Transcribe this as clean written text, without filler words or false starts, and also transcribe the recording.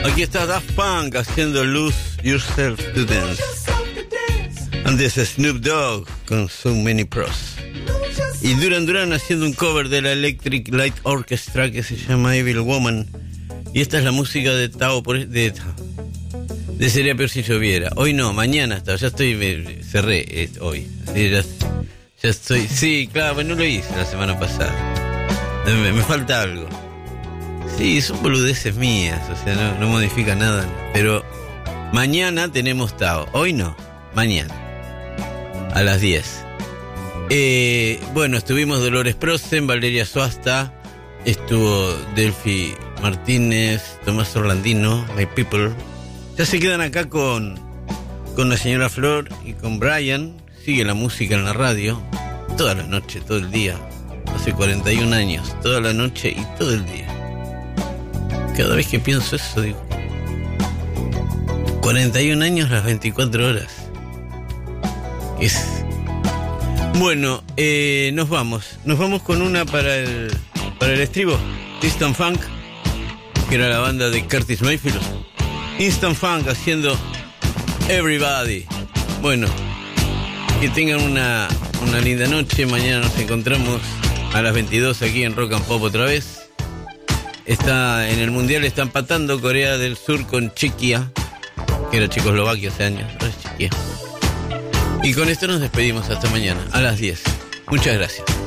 Aquí está Daft Punk haciendo Lose Yourself to Dance. Antes Snoop Dogg con So Many Pros. Y Duran Duran haciendo un cover de la Electric Light Orchestra que se llama Evil Woman. Y esta es la música de Tao, de Sería Peor Si Lloviera. Hoy no, mañana está. Ya estoy, cerré hoy. Sí, ya estoy. Sí, claro, no lo hice la semana pasada. Me falta algo. Sí, son boludeces mías, o sea, no modifica nada. Pero mañana tenemos Tao. Hoy no, mañana. A las 10. Bueno, estuvimos Dolores Prosen, Valeria Suasta, estuvo Delphi Martínez, Tomás Orlandino, My People. Ya se quedan acá con la señora Flor y con Brian. Sigue la música en la radio, toda la noche, todo el día. Hace 41 años, toda la noche y todo el día. Cada vez que pienso eso, digo, 41 años las 24 horas. Bueno, nos vamos con una para el estribo. Instant Funk, que era la banda de Curtis Mayfield. Instant Funk haciendo Everybody. Bueno, que tengan una linda noche. Mañana nos encontramos a las 22 aquí en Rock and Pop otra vez. Está en el Mundial, está empatando Corea del Sur con Chequia, que era Checoslovaquia hace años, ahora es Chequia. Y con esto nos despedimos hasta mañana, a las 10. Muchas gracias.